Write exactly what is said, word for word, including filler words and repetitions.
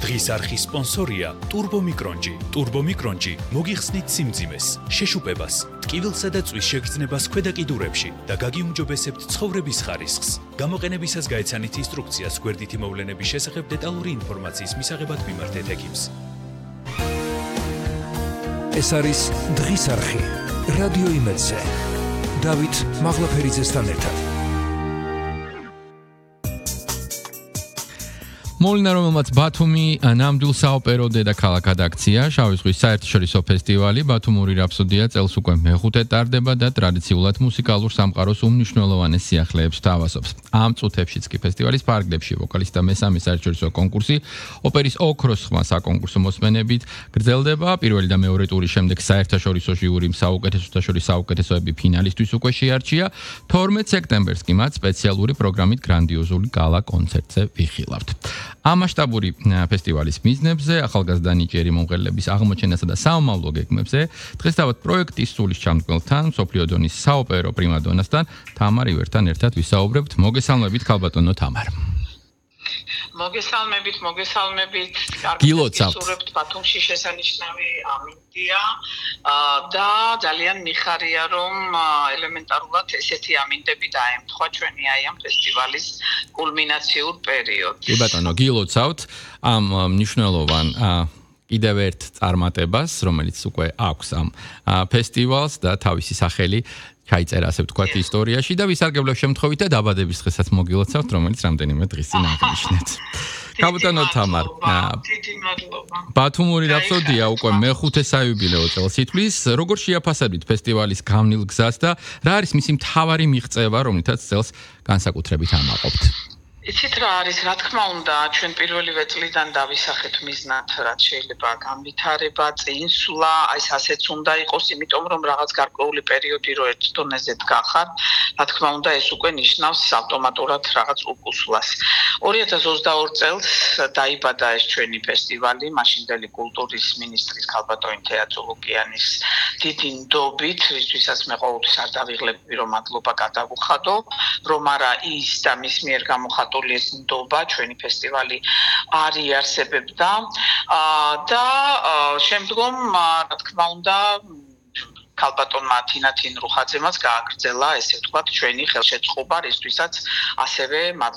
დღის არხის სპონსორია Turbo Micronji. Turbo Micronji მოგიხსნით სიმძიმეს, შეშუპებას, ტკივილსა და წვის შეგრძნებას ქვედა კიდურებში და გაგიუმჯობესებთ ცხოვრების ხარისხს. გამოყენებისას გაეცანით ინსტრუქციას გვერდითი მოვლენების შესახებ დეტალური ინფორმაციის მისაღებად მიმართეთ ექიმს. ეს არის დღის არხი რადიო იმედზე. დავით მაღლაფერიძესთან ერთად. მოვლინა რომელმაც ბათუმი ნამდვილ საოპერო დედაქალაქად აქცია, შავი ზღვის საერთაშორისო ფესტივალი ბათუმური რაფსოდია წელს უკვე მეხუთე ტარდება და ტრადიციულად მუსიკალურ სამყაროს უმნიშვნელოვანეს სიახლეებს თავაზობს. ამ წუთებშიც კი ფესტივალის ფარგლებში ვოკალისტთა მესამე საერთაშორისო კონკურსი ოპერის ოქროს ხმა საკონკურსო მოსმენებით გრძელდება. პირველი და მეორე ტურის შემდეგ საერთაშორისო ჟიურიმ საუკეთესოთა შორის საუკეთესოები ფინალისტვის უკვე შეარჩია. თორმეტ სექტემბერს კი მათ სპეციალური პროგრამით გრანდიოზული გალა კონცერტზე ვიხილავთ. ამასშტაბური ფესტივალის მიზნებზე, ახალგაზრდა ნიჭიერი მომღერლების აღმოჩენასა და საომავლო გეგმებზე, დღეს დავთ პროექტის სულის ჩამდგმელთან, მსოფლიო დონის საოპერო პრიმადონასთან, თამარ ივერთან ერთად ვისაუბრებთ. მოგესალმებით, ქალბატონო თამარ. მოგესალმებით, მოგესალმებით. გილოცავთ. ბათუმში შესანიშნავი ამინდია და ძალიან მიხარია, რომ ელემენტარულად ესეთი ამინდები დაემთხვა ჩვენი აი ამ ფესტივალის კულმინაციურ პერიოდს. კი ბატონო, გილოცავთ ამ მნიშვნელოვან კიდევ ერთ წარმატებას, რომელიც უკვე აქვს ამ ფესტივალს და თავისი სახელი ჩაიწერა ასე ვთქვათ ისტორიაში და ვისარგებლებ შემთხვევით და დაბადების დღესაც მოგილოცავთ, რომელიც რამდენიმე დღის წინ აღნიშნეთ. ქალბატონო თამარ, ბათუმური რაფსოდია უკვე მეხუთე საიუბილეო წელს ითვლის. როგორ შეაფასებთ ფესტივალის გამნილ გზას და რა არის მისი მთავარი მიღწევა, რომლითაც წელს განსაკუთრებით ამაყობთ? იცით რა არის, რა თქმა უნდა, ჩვენ პირველივე წლიდან დავისახეთ მიზნად, რაც შეიძლება განვითარება, წინსვლა, აი ასეც უნდა იყოს, იმიტომ რომ რაღაც გარკვეული პერიოდი რო ერთ დონეზე დგახარ, რა თქმა უნდა, ეს უკვე ნიშნავს ავტომატურად რაღაც უკუსვლას. ორი ათას ოცდაორი წელს დაიბადა ეს ჩვენი ფესტივალი, მაშინდელი კულტურის მინისტრის ქალბატონი თეატრულუკიანის დიდი ნდობით, რისთვისაც მე ყოველთვის არ დავიღლები, რომ მადლობა გადავუხადო, რომ არა ის და მის მიერ გამოხატული ეს ნდობა ჩვენი ფესტივალი არ იარსებებდა და შემდგომ რა თქმა უნდა ქალბატონმა თინა თინრუხაძემაც გააგრძელა ესე ვთქვათ ჩვენი ხელშეწყობა, რისთვისაც ასევე მადლობა